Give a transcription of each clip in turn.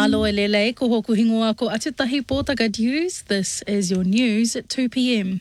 Malo e lele, ko hoku hingoa ko Atutahi Pōtaka News. This is your news at 2 p.m.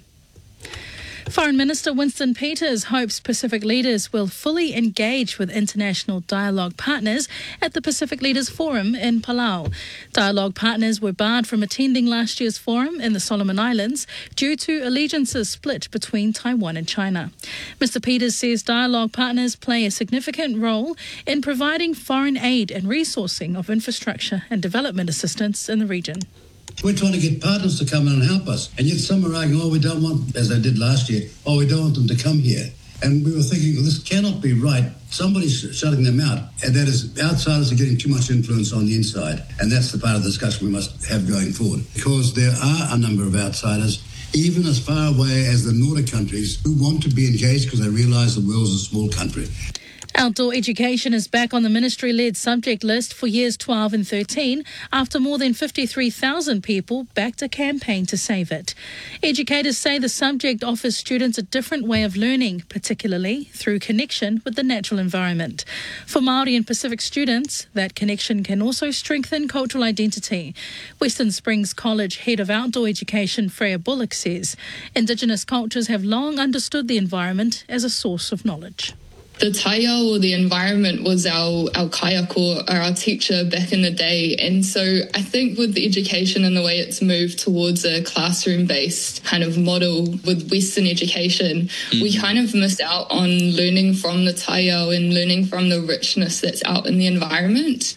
Foreign Minister Winston Peters hopes Pacific leaders will fully engage with international dialogue partners at the Pacific Leaders Forum in Palau. Dialogue partners were barred from attending last year's forum in the Solomon Islands due to allegiances split between Taiwan and China. Mr. Peters says dialogue partners play a significant role in providing foreign aid and resourcing of infrastructure and development assistance in the region. We're trying to get partners to come in and help us. And yet some are arguing, we don't want, as they did last year, we don't want them to come here. And we were thinking, this cannot be right. Somebody's shutting them out. And that is, outsiders are getting too much influence on the inside. And that's the part of the discussion we must have going forward. Because there are a number of outsiders, even as far away as the Nordic countries, who want to be engaged because they realise the world's a small country. Outdoor education is back on the ministry-led subject list for years 12 and 13 after more than 53,000 people backed a campaign to save it. Educators say the subject offers students a different way of learning, particularly through connection with the natural environment. For Māori and Pacific students, that connection can also strengthen cultural identity. Western Springs College Head of Outdoor Education, Freya Bullock, says Indigenous cultures have long understood the environment as a source of knowledge. The taiao, or the environment, was our kaiako, or our teacher back in the day. And so I think with the education and the way it's moved towards a classroom-based kind of model with Western education, we kind of miss out on learning from the taiao and learning from the richness that's out in the environment.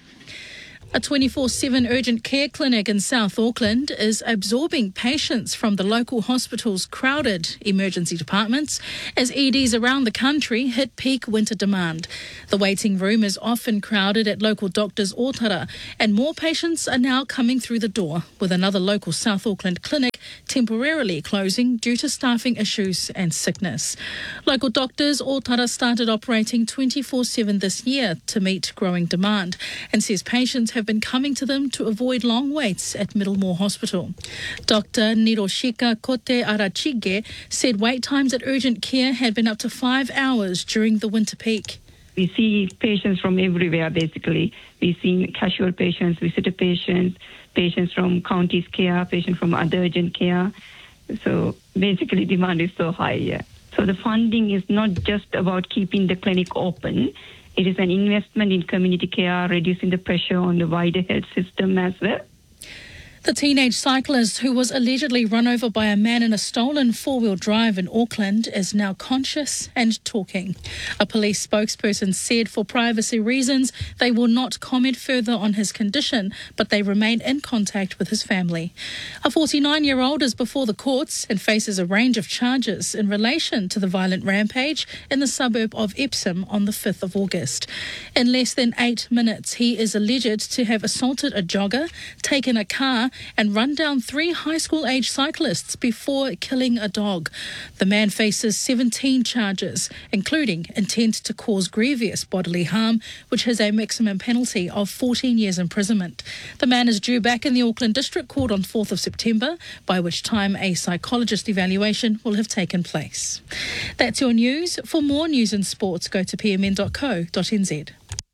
A 24/7 urgent care clinic in South Auckland is absorbing patients from the local hospital's crowded emergency departments as EDs around the country hit peak winter demand. The waiting room is often crowded at local doctors' Otara, and more patients are now coming through the door, with another local South Auckland clinic temporarily closing due to staffing issues and sickness. Local doctors Otara started operating 24/7 this year to meet growing demand and says patients have been coming to them to avoid long waits at Middlemore Hospital. Dr. Niroshika Kote Arachige said wait times at urgent care had been up to 5 hours during the winter peak. We see patients from everywhere, basically. We see casual patients, visitor patients, patients from county's care, patients from other urgent care. So basically demand is so high. Yeah. So the funding is not just about keeping the clinic open. It is an investment in community care, reducing the pressure on the wider health system as well. The teenage cyclist who was allegedly run over by a man in a stolen four-wheel drive in Auckland is now conscious and talking. A police spokesperson said for privacy reasons they will not comment further on his condition, but they remain in contact with his family. A 49-year-old is before the courts and faces a range of charges in relation to the violent rampage in the suburb of Epsom on the 5th of August. In less than 8 minutes, he is alleged to have assaulted a jogger, taken a car and run down 3 high school-age cyclists before killing a dog. The man faces 17 charges, including intent to cause grievous bodily harm, which has a maximum penalty of 14 years imprisonment. The man is due back in the Auckland District Court on 4th of September, by which time a psychologist evaluation will have taken place. That's your news. For more news and sports, go to pmn.co.nz.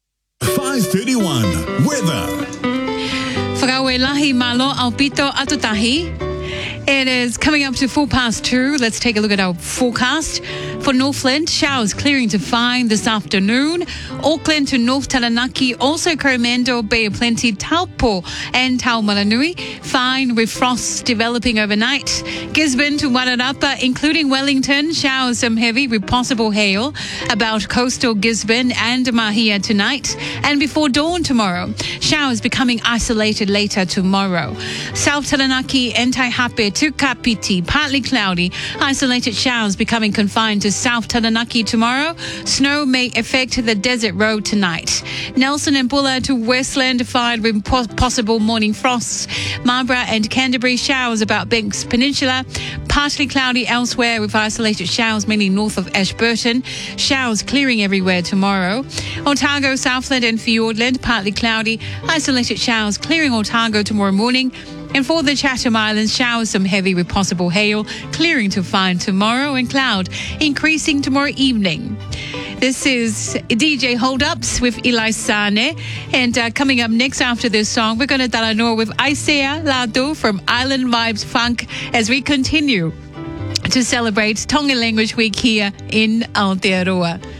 5:31 weather. Whakaue lahi malo aupito atutahi. It is coming up to 2:04. Let's take a look at our forecast. For Northland, showers clearing to fine this afternoon. Auckland to North Taranaki, also Coromandel, Bay of Plenty, Taupo and Taumaranui, fine with frosts developing overnight. Gisborne to Wairarapa, including Wellington, showers some heavy with possible hail about coastal Gisborne and Mahia tonight. And before dawn tomorrow, showers becoming isolated later tomorrow. South Taranaki and Taihape to Kapiti, partly cloudy. Isolated showers becoming confined to South Taranaki tomorrow. Snow may affect the desert road tonight. Nelson and Bulla to Westland, fine with possible morning frosts. Marlborough and Canterbury, showers about Banks Peninsula. Partly cloudy elsewhere with isolated showers mainly north of Ashburton. Showers clearing everywhere tomorrow. Otago, Southland and Fiordland, partly cloudy. Isolated showers clearing Otago tomorrow morning. And for the Chatham Islands, showers some heavy with possible hail, clearing to fine tomorrow and cloud increasing tomorrow evening. This is DJ Hold Ups with Eli Sane. And coming up next after this song, we're going to talanoa with Isaiah Lado from Island Vibes Funk as we continue to celebrate Tonga Language Week here in Aotearoa.